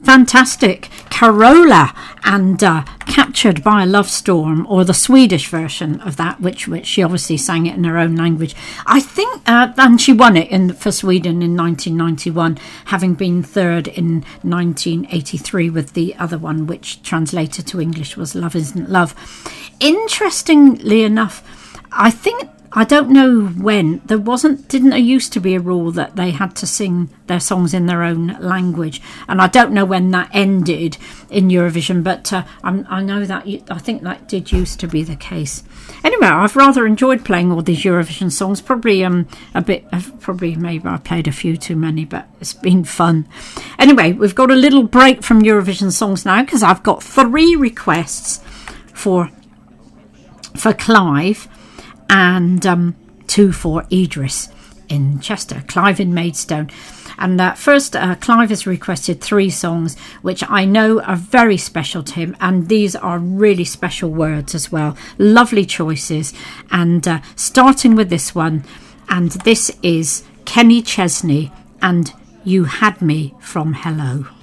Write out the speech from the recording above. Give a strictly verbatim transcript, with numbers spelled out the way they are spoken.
Fantastic. Carola and uh, Captured by a Love Storm, or the Swedish version of that, which which she obviously sang it in her own language. I think, uh, and she won it in for Sweden in nineteen ninety-one, having been third in nineteen eighty-three with the other one, which translated to English was Love Isn't Love. Interestingly enough, I think, I don't know when, there wasn't, didn't there used to be a rule that they had to sing their songs in their own language, and I don't know when that ended in Eurovision, but uh, I'm, I know that, I think that did used to be the case. Anyway, I've rather enjoyed playing all these Eurovision songs, probably um a bit, uh, probably maybe I played a few too many, but it's been fun. Anyway, we've got a little break from Eurovision songs now, because I've got three requests for for Clive, and um, two for Idris in Chester, Clive in Maidstone. And uh, first, uh, Clive has requested three songs, which I know are very special to him, and these are really special words as well. Lovely choices. And uh, starting with this one, and this is Kenny Chesney and You Had Me From Hello.